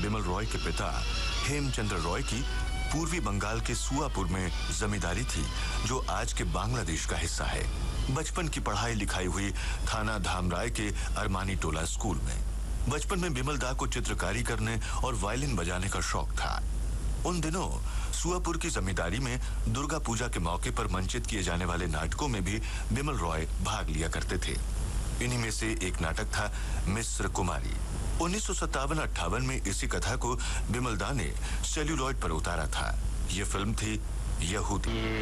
बिमल रॉय के पिता हेमचंद्र रॉय की पूर्वी बंगाल के सुआपुर में जमींदारी थी, जो आज के बांग्लादेश का हिस्सा है। बचपन की पढ़ाई लिखाई हुई थाना धामराय के अरमानी टोला स्कूल में। बचपन में बिमल दा को चित्रकारी करने और वायलिन बजाने का शौक था। उन दिनों सुआपुर की जमींदारी में दुर्गा पूजा के मौके पर मंचित किए जाने वाले नाटकों में भी बिमल रॉय भाग लिया करते थे। इन्हीं में से एक नाटक था मिस्र कुमारी। 1957-58 में इसी कथा को बिमल दा ने सेल्यूलॉइड पर उतारा था। यह फिल्म थी यहूदी।